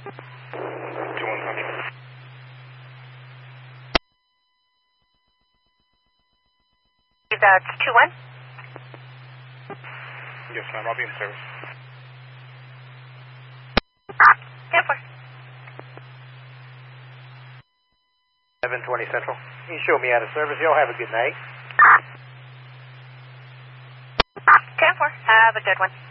2-1 Central. That's 2-1. Yes, ma'am. I'll be in service. 10-4. 720 Central. You show me out of service. Y'all have a good night. 10-4. Have a good one.